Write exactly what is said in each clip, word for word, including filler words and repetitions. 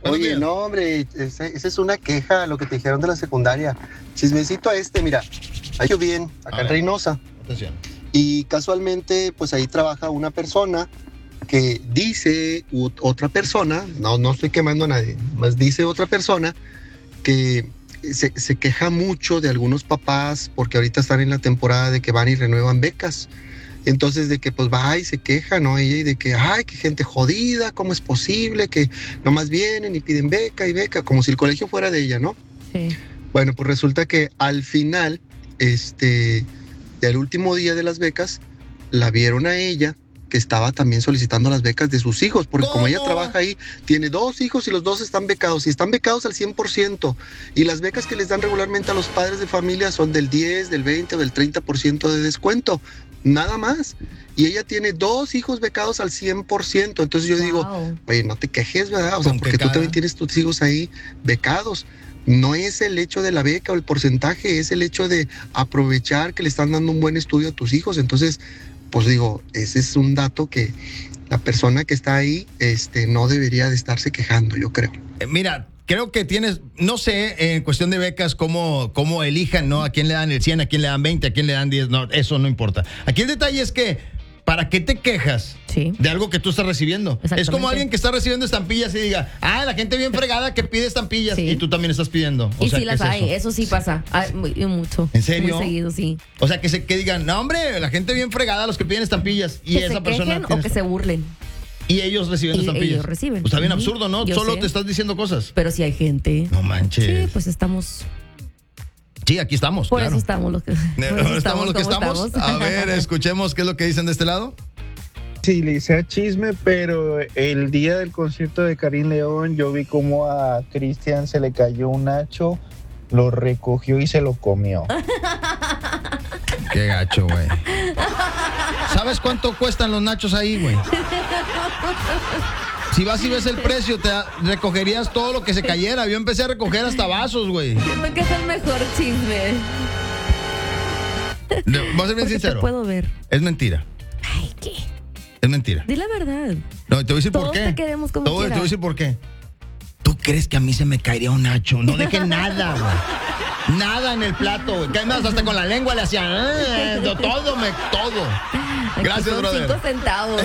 Buenos Oye, días. no, hombre, esa, esa es una queja, lo que te dijeron de la secundaria. Chismecito a este, mira, ha ido bien, A acá ver. en Reynosa. Atención. Y casualmente, pues ahí trabaja una persona que dice u- otra persona, no, no estoy quemando a nadie, más dice otra persona que se, se queja mucho de algunos papás porque ahorita están en la temporada de que van y renuevan becas. Entonces de que pues va y se queja, ¿no? Ella y de que, ay, qué gente jodida, ¿cómo es posible que nomás vienen y piden beca y beca? Como si el colegio fuera de ella, ¿no? Sí. Bueno, pues resulta que al final, este, del último día de las becas, la vieron a ella que estaba también solicitando las becas de sus hijos, porque como ella ¿Cómo? trabaja ahí, tiene dos hijos y los dos están becados, y están becados al cien por ciento, y las becas que les dan regularmente a los padres de familia son del diez, del veinte o del treinta por ciento de descuento, nada más, y ella tiene dos hijos becados al cien por ciento, entonces yo digo, Wow. oye, no te quejes, ¿verdad? O sea, ¿Con qué porque tú cara? también tienes tus hijos ahí becados. No es el hecho de la beca o el porcentaje, es el hecho de aprovechar que le están dando un buen estudio a tus hijos. Entonces, pues digo, ese es un dato que la persona que está ahí este, no debería de estarse quejando, yo creo. Eh, Mira, creo que tienes, no sé, en cuestión de becas, cómo, cómo elijan, ¿no? A quién le dan el cien, a quién le dan veinte, a quién le dan diez, no, eso no importa. Aquí el detalle es que, ¿para qué te quejas Sí. de algo que tú estás recibiendo? Exactamente. Es como alguien que está recibiendo estampillas y diga, ah, la gente bien fregada que pide estampillas, Sí. y tú también estás pidiendo. O Y sea, sí ¿qué las es hay, eso? eso sí pasa. Ay, muy- y mucho. ¿En serio? Muy seguido, sí. O sea, que, se, que digan, no, hombre, la gente bien fregada, los que piden estampillas, y Que esa se persona quejen o tiene que esta- se burlen. y ellos reciben Y estampillas. ellos reciben. Pues está bien Ujú. absurdo, ¿no? Yo Solo sé. te estás diciendo cosas. Pero sí hay gente. No manches. Sí, pues estamos. Sí, aquí estamos. Por claro. eso estamos los que. por eso Ahora estamos los que como estamos. A ver, escuchemos qué es lo que dicen de este lado. Sí, le hice chisme, pero el día del concierto de Karim León yo vi como a Cristian se le cayó un nacho, lo recogió y se lo comió. Qué gacho, güey. ¿Sabes cuánto cuestan los nachos ahí, güey? Si vas y ves el precio, te da- recogerías todo lo que se cayera. Yo empecé a recoger hasta vasos, güey. Siento que es el mejor chisme. Le- Voy a ser bien Porque te sincero. puedo ver. Es mentira. Ay, ¿qué? Es mentira. Di la verdad. No, te voy a decir por Todos qué. te queremos como Te voy- te quiera. voy a decir por qué. ¿Tú crees que a mí se me caería un nacho? No dejé nada, güey. Nada en el plato, güey. Que además hasta con la lengua le hacía "Ah", no, todo, me, todo. Aquí Gracias, son brother. cinco centavos.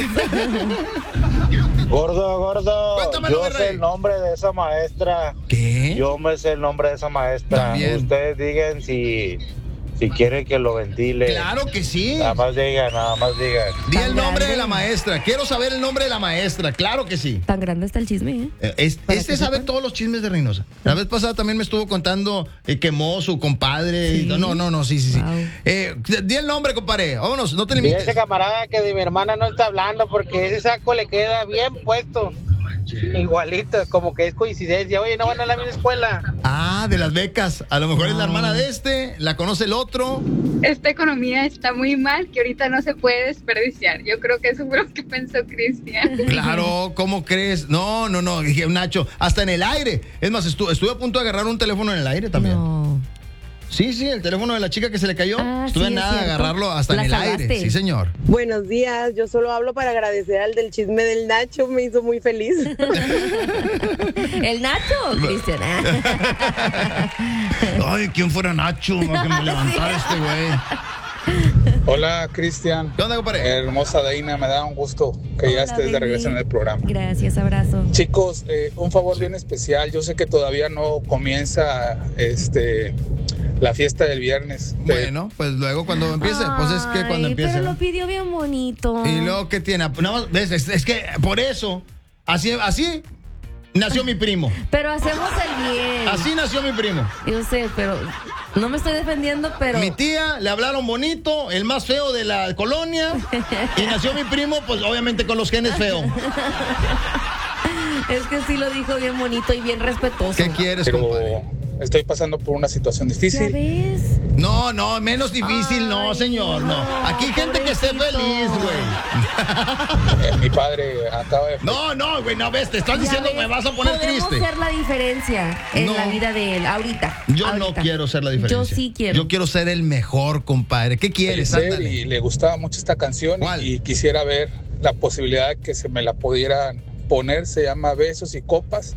Gordo, gordo, Cuéntamelo, yo mi sé rey. el nombre de esa maestra. ¿Qué? Yo me sé el nombre de esa maestra. También. Ustedes digan si, si quieren que lo ventile. Claro que sí. Nada más digan, nada más digan. Di Tan el nombre grande. de la maestra. Quiero saber el nombre de la maestra. Claro que sí. Tan grande está el chisme, ¿eh? Eh, es- Para este que sabe sepan. todos los chismes de Reynosa. La vez pasada también me estuvo contando eh, quemó su compadre. y- Sí. no, no, no, sí, sí, sí. Wow. Eh, di el nombre, compadre. Vámonos, no te limites. Fíjese, camarada, que de mi hermana no está hablando porque ese saco le queda bien puesto. Igualito, como que es coincidencia. Oye, no van a la misma escuela. Ah, de las becas. A lo mejor es la No. hermana de este, la conoce el otro. Esta economía está muy mal que ahorita no se puede desperdiciar. Yo creo que eso fue lo que pensó Cristian. Claro, ¿cómo crees? No, no, no, dije, Nacho, hasta en el aire. Es más, estu- estuve a punto de agarrar un teléfono en el aire también. No. Sí, sí, el teléfono de la chica que se le cayó. Ah, estuve sí, a es nada de cierto. agarrarlo hasta La en el salvaste. aire. Sí, señor. Buenos días, yo solo hablo para agradecer al del chisme del Nacho, me hizo muy feliz. ¿El Nacho o Cristian? Ay, ¿quién fuera Nacho? Para que me levantara este güey. Hola, Cristian. ¿Qué onda, compadre? Hermosa Deina, me da un gusto que ya Hola, estés de baby. regreso en el programa. Gracias, abrazo. Chicos, eh, un favor bien especial. Yo sé que todavía no comienza este la fiesta del viernes. pero- Bueno, pues luego cuando empiece, pues es que cuando Ay, empiece. Pero ¿no? lo pidió bien bonito. Y luego, ¿qué tiene? Nada más, ¿ves? Es, es que por eso, así, así nació mi primo. Pero hacemos el bien. Así nació mi primo. Yo sé, pero no me estoy defendiendo, pero. Mi tía le hablaron bonito, el más feo de la colonia. Y nació mi primo, pues obviamente con los genes feos. Es que sí lo dijo bien bonito y bien respetuoso. ¿Qué quieres, pero compadre? estoy pasando por una situación ¿Ya difícil. ves? No, no, menos difícil, no, Ay, señor, no. no, Aquí hay gente que esté pobrecito. feliz, güey. Eh, mi padre acaba de... No, no, güey, no ves, te estás Ya diciendo ves, me vas a poner podemos triste. ser la diferencia en No. la vida de él, ahorita. Yo ahorita. no quiero ser la diferencia. Yo sí quiero. Yo quiero ser el mejor, compadre. ¿Qué quieres? fallecer Ándale. y le gustaba mucho esta canción ¿Cuál? y quisiera ver la posibilidad de que se me la pudieran poner. Se llama Besos y Copas.